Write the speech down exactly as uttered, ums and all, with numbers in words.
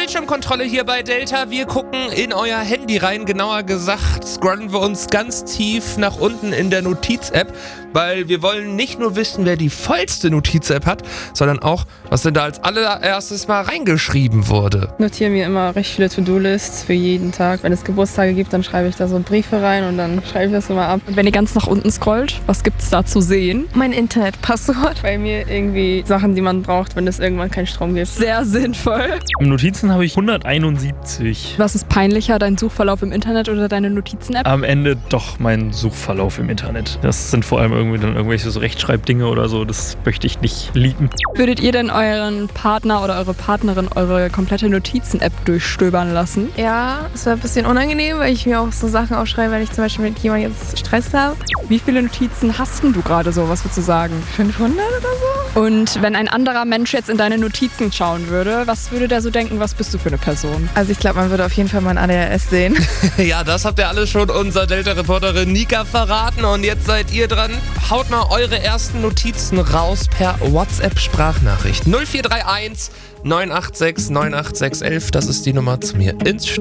Bildschirmkontrolle hier bei Delta. Wir gucken in euer Handy rein. Genauer gesagt scrollen wir uns ganz tief nach unten in der Notiz-App, weil wir wollen nicht nur wissen, wer die vollste Notiz-App hat, sondern auch, was denn da als allererstes mal reingeschrieben wurde. Ich notiere mir immer recht viele To-Do-Lists für jeden Tag. Wenn es Geburtstage gibt, dann schreibe ich da so Briefe rein und dann schreibe ich das immer ab. Und wenn ihr ganz nach unten scrollt, was gibt's da zu sehen? Mein Internetpasswort. Bei mir irgendwie Sachen, die man braucht, wenn es irgendwann keinen Strom gibt. Sehr sinnvoll. Notizen habe ich hunderteinundsiebzig. Was ist peinlicher, dein Suchverlauf im Internet oder deine Notizen-App? Am Ende doch mein Suchverlauf im Internet. Das sind vor allem irgendwie dann irgendwelche so Rechtschreibdinge oder so. Das möchte ich nicht leaken. Würdet ihr denn euren Partner oder eure Partnerin eure komplette Notizen-App durchstöbern lassen? Ja, es wäre ein bisschen unangenehm, weil ich mir auch so Sachen aufschreibe, wenn ich zum Beispiel mit jemandem jetzt Stress habe. Wie viele Notizen hast denn du gerade so? Was würdest du sagen? fünfhundert oder so? Und wenn ein anderer Mensch jetzt in deine Notizen schauen würde, was würde der so denken, was bist du für eine Person? Also ich glaube, man würde auf jeden Fall mein A D H S sehen. Ja, das habt ihr alles schon unserer Delta-Reporterin Nika verraten. Und jetzt seid ihr dran. Haut mal eure ersten Notizen raus per WhatsApp-Sprachnachricht. null vier drei eins neun acht sechs neun acht sechs eins. Das ist die Nummer zu mir ins Studio.